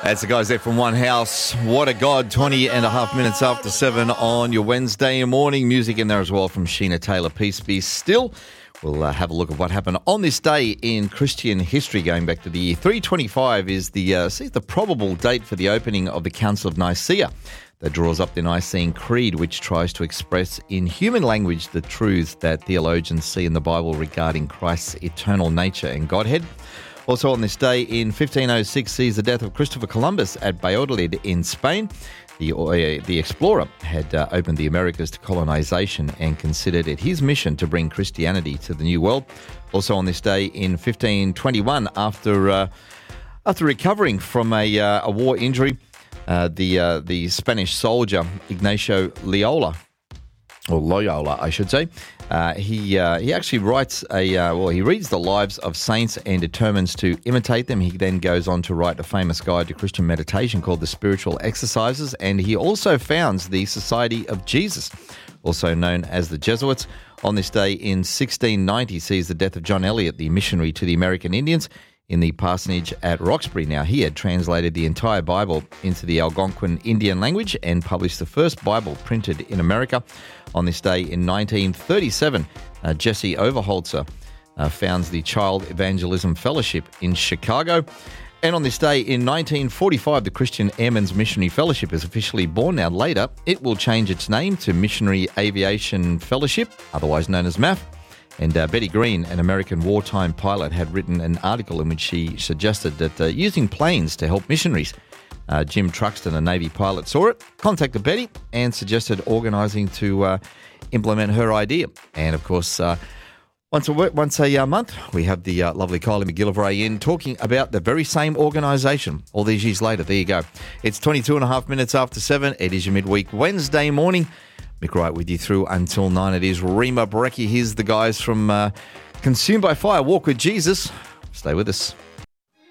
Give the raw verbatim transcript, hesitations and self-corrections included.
That's the guys there from One House. What a God, twenty and a half minutes after seven on your Wednesday morning. Music in there as well from Sheena Taylor. Peace be still. We'll uh, have a look at what happened on this day in Christian history going back to the year three twenty-five is the, uh, see, the probable date for the opening of the Council of Nicaea that draws up the Nicene Creed, which tries to express in human language the truths that theologians see in the Bible regarding Christ's eternal nature and Godhead. Also on this day in fifteen oh six sees the death of Christopher Columbus at Valladolid in Spain. The, uh, the explorer had uh, opened the Americas to colonization and considered it his mission to bring Christianity to the New World. Also on this day in fifteen twenty-one, after uh, after recovering from a, uh, a war injury, uh, the uh, the Spanish soldier Ignacio Loyola, or Loyola, I should say, uh, he uh, he actually writes a uh, well, he reads the lives of saints and determines to imitate them. He then goes on to write a famous guide to Christian meditation called The Spiritual Exercises, and he also founds the Society of Jesus, also known as the Jesuits. On this day in sixteen ninety sees the death of John Eliot, the missionary to the American Indians, in the parsonage at Roxbury. Now, he had translated the entire Bible into the Algonquin Indian language and published the first Bible printed in America. On this day in nineteen thirty-seven, uh, Jesse Overholzer uh, founds the Child Evangelism Fellowship in Chicago. And on this day in nineteen forty-five, the Christian Airmen's Missionary Fellowship is officially born. Now, later, it will change its name to Missionary Aviation Fellowship, otherwise known as M A F. And uh, Betty Green, an American wartime pilot, had written an article in which she suggested that uh, using planes to help missionaries. Uh, Jim Truxton, a Navy pilot, saw it, contacted Betty and suggested organising to uh, implement her idea. And, of course, uh, once a once a uh, month, we have the uh, lovely Kylie McGillivray in talking about the very same organisation all these years later. There you go. It's twenty-two and a half minutes after seven. It is your midweek Wednesday morning. Mick Wright with you through until nine. It is Rima Barecki. Here's the guys from uh, Consumed by Fire, Walk with Jesus. Stay with us.